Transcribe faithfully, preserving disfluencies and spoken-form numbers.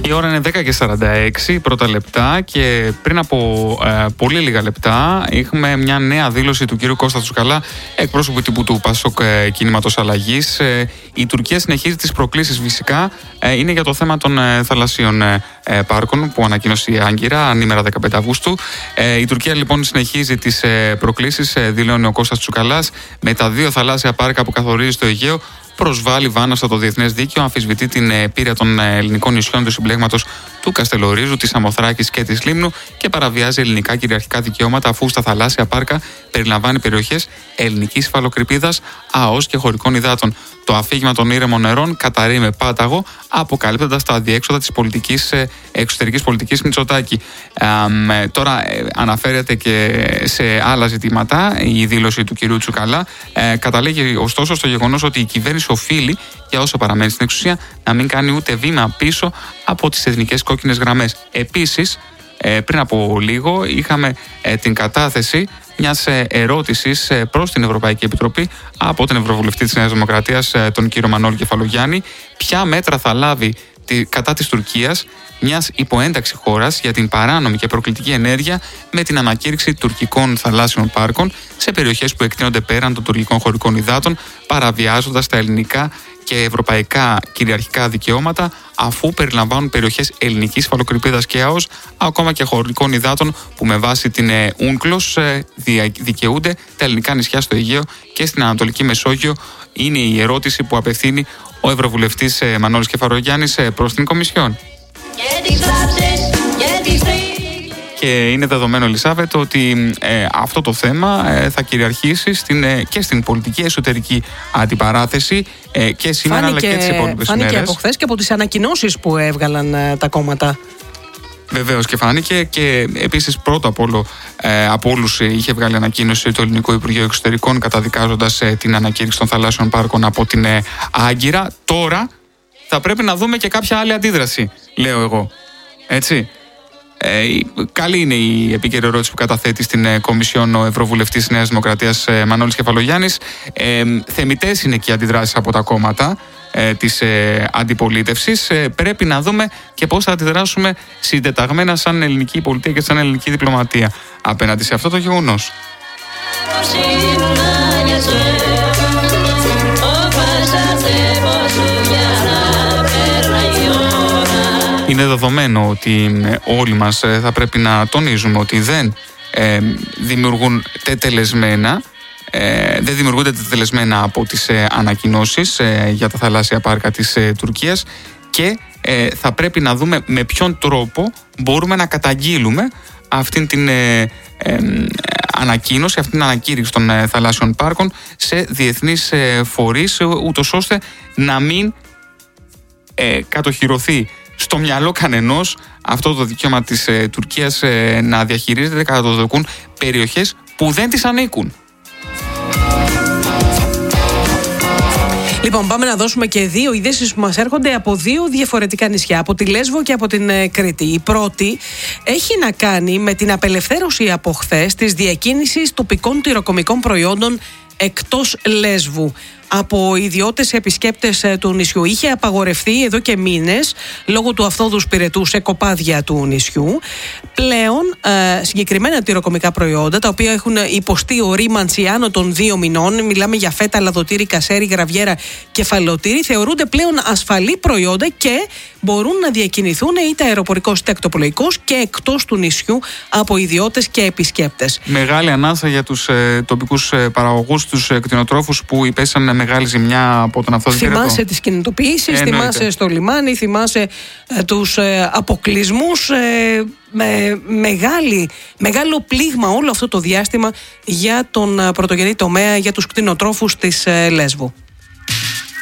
Η ώρα είναι δέκα και σαράντα έξι πρώτα λεπτά και πριν από ε, πολύ λίγα λεπτά είχαμε μια νέα δήλωση του κύριου Κώστα Τσουκαλά, εκπρόσωπου τύπου του Πασόκ ε, Κινήματος Αλλαγής. Ε, η Τουρκία συνεχίζει τις προκλήσεις, φυσικά ε, είναι για το θέμα των ε, θαλασσίων ε, ε, πάρκων που ανακοίνωσε η Άγκυρα ανήμερα δεκαπέντε Αυγούστου. Ε, η Τουρκία λοιπόν συνεχίζει τις ε, προκλήσεις, ε, δηλώνει ο Κώστας Τσουκαλάς, με τα δύο θαλάσσια πάρκα που καθορίζει στο Αιγαίο. Προσβάλλει βάναυσα το διεθνές δίκαιο, αμφισβητεί την πείρα των ελληνικών νησιών του συμπλέγματος του Καστελορίζου, της Σαμοθράκης και της Λίμνου και παραβιάζει ελληνικά κυριαρχικά δικαιώματα, αφού στα θαλάσσια πάρκα περιλαμβάνει περιοχές ελληνικής υφαλοκρηπίδας, ΑΟΣ και χωρικών υδάτων. Το αφήγημα των ήρεμων νερών καταρρεί με πάταγο, αποκαλύπτοντας τα αδιέξοδα της πολιτικής, εξωτερικής πολιτικής Μητσοτάκη. Ε, ε, τώρα ε, αναφέρεται και σε άλλα ζητήματα η δήλωση του κυρίου Τσουκαλά. Ε, καταλήγει ωστόσο στο γεγονός ότι η κυβέρνηση οφείλει, για όσο παραμένει στην εξουσία, να μην κάνει ούτε βήμα πίσω από τις εθνικές κόκκινες γραμμές. Επίσης, ε, πριν από λίγο είχαμε ε, την κατάθεση μιας ερώτησης προς την Ευρωπαϊκή Επιτροπή από τον Ευρωβουλευτή της Νέας Δημοκρατίας, τον κύριο Μανώλη Κεφαλογιάννη, ποια μέτρα θα λάβει κατά της Τουρκίας, μιας υποένταξη χώρας, για την παράνομη και προκλητική ενέργεια με την ανακήρυξη τουρκικών θαλάσσιων πάρκων σε περιοχές που εκτείνονται πέραν των τουρκικών χωρικών υδάτων, παραβιάζοντας τα ελληνικά και ευρωπαϊκά κυριαρχικά δικαιώματα, αφού περιλαμβάνουν περιοχές ελληνικής υφαλοκρηπίδας και ΑΟΣ, ακόμα και χωρικών υδάτων που με βάση την UNCLOS δικαιούνται τα ελληνικά νησιά στο Αιγαίο και στην Ανατολική Μεσόγειο. Είναι η ερώτηση που απευθύνει ο Ευρωβουλευτής Μανώλης Κεφαλογιάννης προς την Κομισιόν. Και είναι δεδομένο, Ελισάβετ, ότι ε, αυτό το θέμα ε, θα κυριαρχήσει στην, ε, και στην πολιτική εσωτερική αντιπαράθεση ε, και σήμερα φάνηκε, αλλά και τις υπόλοιπες φάνηκε μέρες. Από χθες και από τις ανακοινώσεις που έβγαλαν ε, τα κόμματα. Βεβαίως και φάνηκε, και επίσης πρώτο από, όλο, ε, από όλους είχε βγάλει ανακοίνωση το Ελληνικό Υπουργείο Εξωτερικών, καταδικάζοντας ε, την ανακήρυξη των θαλάσσιων πάρκων από την ε, Άγκυρα. Τώρα θα πρέπει να δούμε και κάποια άλλη αντίδραση, λέω εγώ. Έτσι. Ε, καλή είναι η επίκαιρη ερώτηση που καταθέτει στην ε, Κομισιόν ο Ευρωβουλευτής της Νέας Δημοκρατίας ε, Μανώλης Κεφαλογιάννης. Ε, θεμιτές είναι και οι αντιδράσεις από τα κόμματα ε, της ε, αντιπολίτευσης. Ε, πρέπει να δούμε και πώς θα αντιδράσουμε συντεταγμένα σαν ελληνική πολιτεία και σαν ελληνική διπλωματία απέναντι σε αυτό το γεγονός. Είναι δεδομένο ότι όλοι μας θα πρέπει να τονίζουμε ότι δεν ε, δημιουργούν τετελεσμένα, ε, δεν δημιουργούνται τετελεσμένα από τις ε, ανακοινώσεις ε, για τα θαλάσσια πάρκα της ε, Τουρκίας, και ε, θα πρέπει να δούμε με ποιον τρόπο μπορούμε να καταγγείλουμε αυτήν την ε, ε, ανακοίνωση, αυτήν την ανακήρυξη των ε, θαλάσσιων πάρκων σε διεθνείς ε, φορείς, ούτως ώστε να μην ε, κατοχυρωθεί στο μυαλό κανενός αυτό το δικαίωμα της ε, Τουρκίας ε, να διαχειρίζεται κατά το δοκούν περιοχές που δεν της ανήκουν. Λοιπόν, πάμε να δώσουμε και δύο ειδήσεις που μας έρχονται από δύο διαφορετικά νησιά, από τη Λέσβο και από την ε, Κρήτη. Η πρώτη έχει να κάνει με την απελευθέρωση από χθες της διακίνησης τοπικών τυροκομικών προϊόντων εκτός Λέσβου από ιδιώτες επισκέπτες του νησιού. Είχε απαγορευτεί εδώ και μήνες λόγω του αυθόδους πυρετού σε κοπάδια του νησιού. Πλέον ε, συγκεκριμένα τυροκομικά προϊόντα, τα οποία έχουν υποστεί ορίμανση άνω των δύο μηνών, μιλάμε για φέτα, λαδοτήρι, κασέρι, γραβιέρα, κεφαλοτήρι, θεωρούνται πλέον ασφαλή προϊόντα και μπορούν να διακινηθούν είτε αεροπορικός είτε ακτοπλοϊκός και εκτός του νησιού από ιδιώτες και επισκέπτες. Μεγάλη ανάσα για τους ε, τοπικούς ε, παραγωγούς, τους ε, κτηνοτρόφους που υπέσαν μεγάλη ζημιά από τον αυθόδη πυρετό. Θυμάσαι τις κινητοποιήσεις, ε, θυμάσαι στο λιμάνι, θυμάσαι ε, τους ε, αποκλεισμούς, ε, με μεγάλη, μεγάλο πλήγμα όλο αυτό το διάστημα για τον πρωτογενή τομέα, για τους κτηνοτρόφους της ε, Λέσβου.